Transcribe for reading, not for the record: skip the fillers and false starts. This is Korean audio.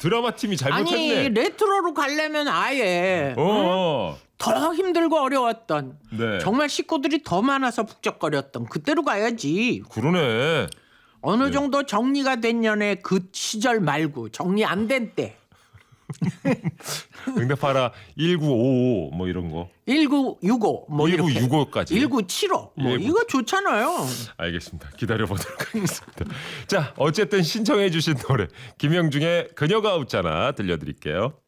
드라마 팀이 잘못했네. 아니 레트로로 가려면 아예 더 힘들고 어려웠던 네. 정말 식구들이 더 많아서 북적거렸던 그때로 가야지. 그러네. 어느 정도 정리가 된 년의 그 시절 말고 정리 안 된 때. 응답하라 1955 뭐 이런 거. 1965 뭐 1965까지. 1975 뭐 이거 좋잖아요. 알겠습니다. 기다려보도록 하겠습니다. 자, 어쨌든 신청해 주신 노래 김영중의 그녀가 웃잖아 들려드릴게요.